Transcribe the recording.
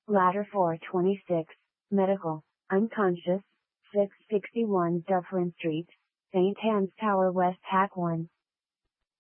Ladder 426, Medical, unconscious, 661 Dufferin Street, St. Anne's Tower West Hack 1.